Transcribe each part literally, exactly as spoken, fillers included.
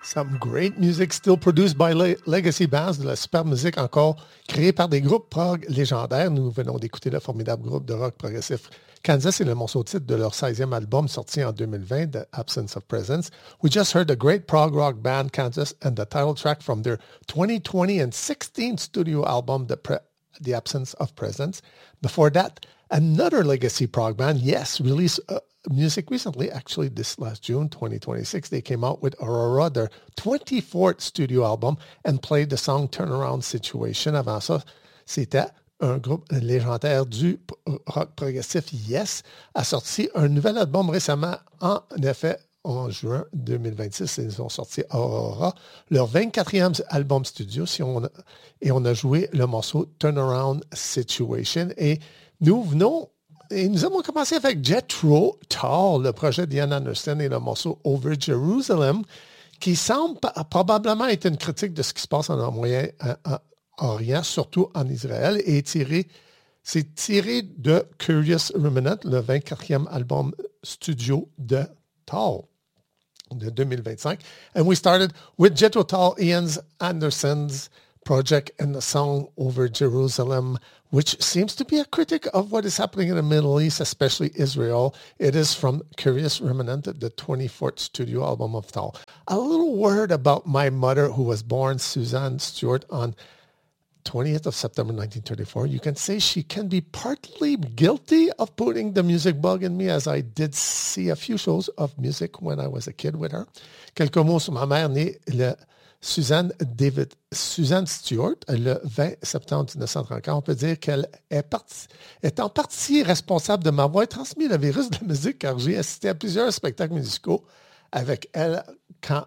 Some great music still produced by Le- Legacy Bands, de la superbe musique encore créée par des groupes prog légendaires. Nous venons d'écouter le formidable groupe de rock progressif Kansas et le morceau titre de leur seizième album sorti en deux mille vingt, The Absence of Presence. We just heard the great prog rock band Kansas and the title track from their twenty twenty and sixteen studio album, The, Pre- The Absence of Presence. Before that, another legacy prog band, Yes, released uh, music recently, actually this last June twenty twenty-six. They came out with Aurora, their twenty-fourth studio album, and played the song Turnaround Situation. Avant ça, c'était un groupe légendaire du rock progressif, Yes, a sorti un nouvel album récemment, en effet, en juin deux mille vingt-six. Ils ont sorti Aurora, leur vingt-quatrième album studio, si on a, et on a joué le morceau Turnaround Situation. Et nous venons, et nous avons commencé avec Jethro Tull, le projet d'Ian Anderson et le morceau Over Jerusalem, qui semble probablement être une critique de ce qui se passe en Moyen-Orient, surtout en Israël, et tiré, c'est tiré de Curious Remnant, le vingt-quatrième album studio de Tull de deux mille vingt-cinq. And we started with Jethro Tull, Ian Anderson's project, and the song Over Jerusalem, which seems to be a critic of what is happening in the Middle East, especially Israel. It is from Curious Remnant, the twenty-fourth studio album of Tull. A little word about my mother, who was born Suzanne Stewart on twentieth of September nineteen thirty-four. You can say she can be partly guilty of putting the music bug in me, as I did see a few shows of music when I was a kid with her. Quelques mots sur ma mère, née le Suzanne David, Suzanne Stewart, le vingt septembre dix-neuf cent trente-quatre. On peut dire qu'elle est, partie, est en partie responsable de m'avoir transmis le virus de la musique, car j'ai assisté à plusieurs spectacles musicaux avec elle quand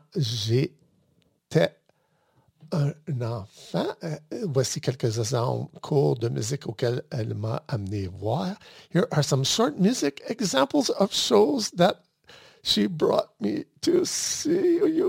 j'étais un enfant. Euh, voici quelques exemples courts de musique auxquels elle m'a amené voir. Here are some short music examples of shows that she brought me to see.